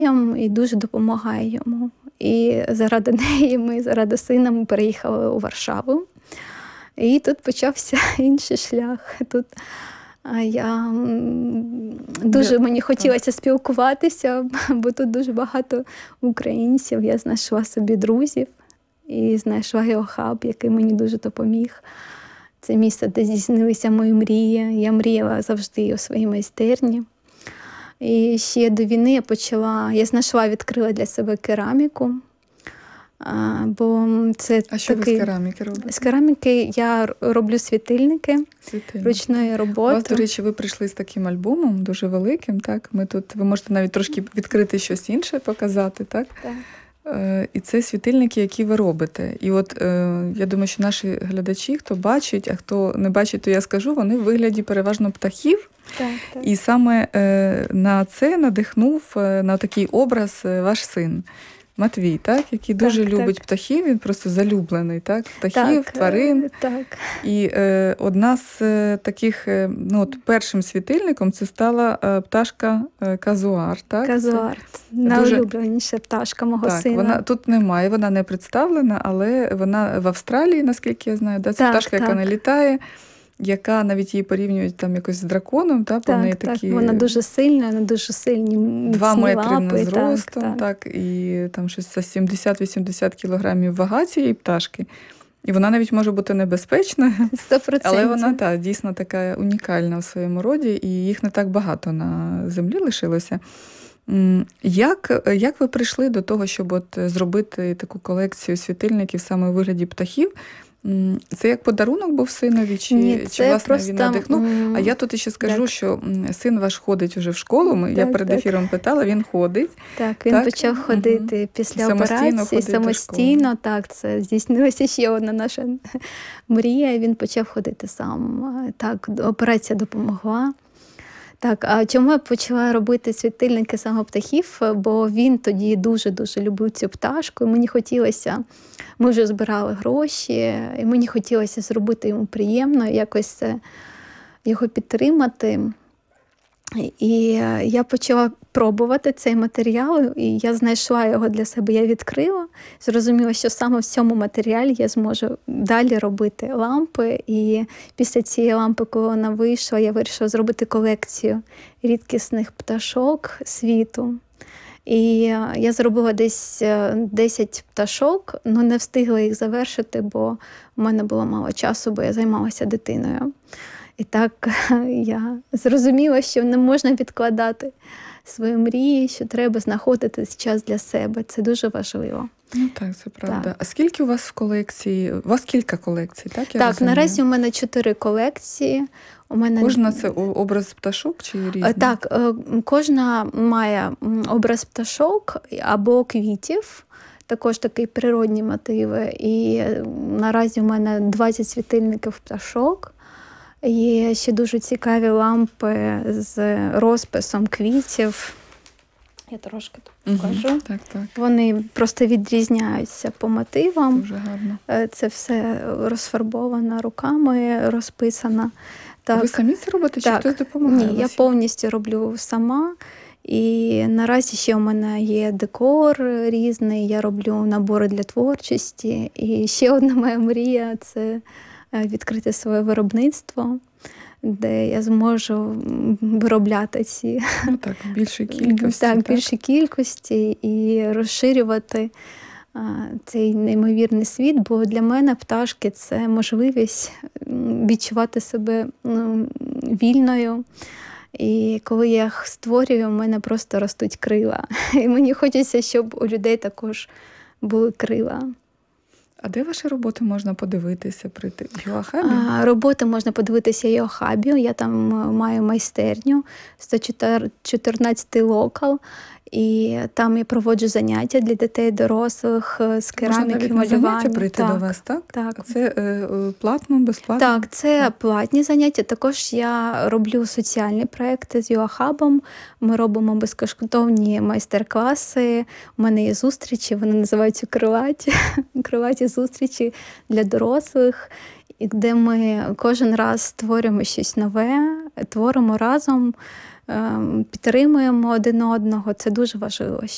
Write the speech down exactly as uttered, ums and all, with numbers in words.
і дуже допомагає йому. І заради неї ми, заради сина, ми переїхали у Варшаву. І тут почався інший шлях. Тут я дуже мені хотілося спілкуватися, бо тут дуже багато українців. Я знайшла собі друзів і знайшла Йохаб, який мені дуже допоміг. Це місце, де здійснилися мої мрії. Я мріяла завжди у своїй майстерні. І ще до війни я почала, я знайшла, відкрила для себе кераміку. А, бо це а що такий... ви з кераміки робите? З кераміки я роблю світильники, світильники. Ручної роботи. У вас, до речі, ви прийшли з таким альбомом, дуже великим, так? Ми тут, ви можете навіть трошки відкрити щось інше, показати, так? Так. Е, і це світильники, які ви робите. І от е, я думаю, що наші глядачі, хто бачить, а хто не бачить, то я скажу, вони в вигляді переважно птахів. Так, так. І саме е, на це надихнув, е, на такий образ е, ваш син. Матвій, так, який дуже так, любить так. птахів, він просто залюблений, так, птахів, так, тварин. Так. І е, одна з е, таких, е, ну от першим світильником це стала е, пташка е, казуар, так? Казуар, найулюбленіша пташка мого так, сина. Вона тут немає, вона не представлена, але вона в Австралії, наскільки я знаю, да? Це так, пташка, так. яка не літає, яка навіть її порівнюють там якось з драконом, так, так, вони так. такі Вона дуже сильна, вона дуже сильні два метри лапи, на зростом, так, так. так, і там щось за сімдесят-вісімдесят кілограмів вага цієї пташки. І вона навіть може бути небезпечною, сто відсотків. Але вона та, дійсно така унікальна в своєму роді, і їх не так багато на землі лишилося. Як, як ви прийшли до того, щоб от зробити таку колекцію світильників саме у вигляді птахів? Це як подарунок був синові, чи, Ні, чи власне просто... він надихнув? А я тут ще скажу, так. що син ваш ходить уже в школу, Ми, так, я перед так. ефіром питала, він ходить. Так, він так? почав ходити угу. після самостійно операції, самостійно, так, це здійснилася ще одна наша мрія, і він почав ходити сам. Так, операція допомогла. Так, а чому я почала робити світильники саме птахів? Бо він тоді дуже-дуже любив цю пташку, і мені хотілося, ми вже збирали гроші, і мені хотілося зробити йому приємно, якось його підтримати. І я почала пробувати цей матеріал, і я знайшла його для себе, я відкрила, зрозуміла, що саме в цьому матеріалі я зможу далі робити лампи. І після цієї лампи, коли вона вийшла, я вирішила зробити колекцію рідкісних пташок світу. І я зробила десь десять пташок, але не встигла їх завершити, бо в мене було мало часу, бо я займалася дитиною. І так я зрозуміла, що не можна відкладати свої мрії, що треба знаходити час для себе. Це дуже важливо. Ну так, це правда. Так. А скільки у вас в колекції? У вас кілька колекцій, так? Я так, розумію? Наразі у мене чотири колекції. У мене... Кожна це образ пташок чи різні? Так, кожна має образ пташок або квітів. Також такі природні мотиви. І наразі у мене двадцять світильників пташок. Є ще дуже цікаві лампи з розписом квітів. Я трошки тут покажу. Угу, так, так. Вони просто відрізняються по мотивам. Дуже гарно. Це все розфарбовано руками, розписано. Так. Ви самі це робите, чи так. хтось допомагає? Ні, я повністю роблю сама. І наразі ще у мене є декор різний, я роблю набори для творчості. І ще одна моя мрія – це відкрити своє виробництво, де я зможу виробляти ці ну, так, більшій кількості. Так, так, більшій кількості і розширювати а, цей неймовірний світ, бо для мене пташки – це можливість відчувати себе ну, вільною. І коли я їх створюю, у мене просто ростуть крила. І мені хочеться, щоб у людей також були крила. А де ваші роботи можна подивитися? При Йохабі? А, роботи можна подивитися в Йохабі. Я там маю майстерню, сто чотирнадцятий локал. І там я проводжу заняття для дітей і дорослих з кераміки, малювання. Можна навіть на заняття прийти так, до вас, так? Так. А це е, платно, безплатно? Так, це платні заняття. Також я роблю соціальні проекти з Йохабом. Ми робимо безкоштовні майстер-класи. У мене є зустрічі, вони називаються крилаті. Крилаті зустрічі для дорослих, де ми кожен раз створюємо щось нове, творимо разом, підтримуємо один одного. Це дуже важливо.